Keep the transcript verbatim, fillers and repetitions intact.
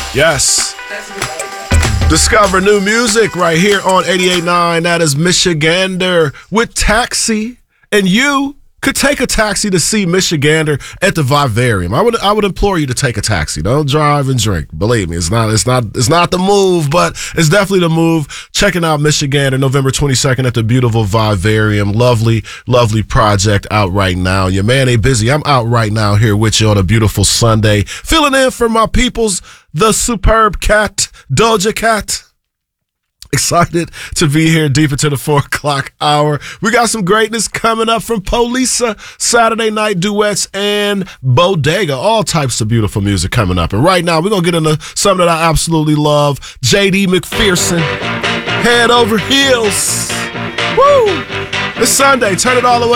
Yes. Discover new music right here on eighty-eight point nine. That is Michigander with Taxi. And you could take a taxi to see Michigander at the Vivarium. I would I would implore you to take a taxi. Don't drive and drink. Believe me, it's not it's not it's not the move, but it's definitely the move. Checking out Michigander November twenty-second at the beautiful Vivarium. Lovely, lovely project out right now. Your man ain't busy. I'm out right now here with you on a beautiful Sunday. Filling in for my peoples, the superb cat, Doja Cat. Excited to be here deep into the four o'clock hour. We got some greatness coming up from Polisa, Saturday Night Duets, and Bodega. All types of beautiful music coming up. And right now, we're going to get into something that I absolutely love. J D McPherson, Head Over Heels. Woo! It's Sunday. Turn it all the way